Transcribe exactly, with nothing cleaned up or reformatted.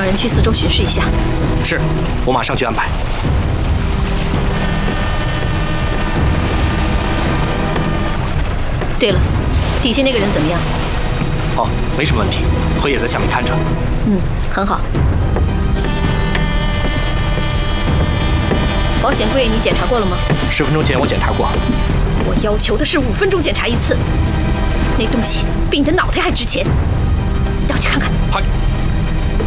人去四周巡视一下。 是，我马上去安排。 对了，底下那个人怎么样？ 哦，没什么问题，何也在下面看着。 嗯，很好。保险柜你检查过了吗？ 十分钟前我检查过。 我要求的是五分钟检查一次。那东西比你的脑袋还值钱，要去看看。 嗨。